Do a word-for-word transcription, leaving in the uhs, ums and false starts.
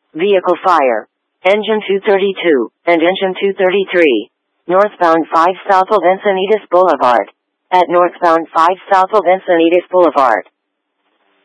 Vehicle fire. Engine two thirty-two, and Engine two thirty-three. Northbound five south of Encinitas Boulevard. At northbound five south of Encinitas Boulevard.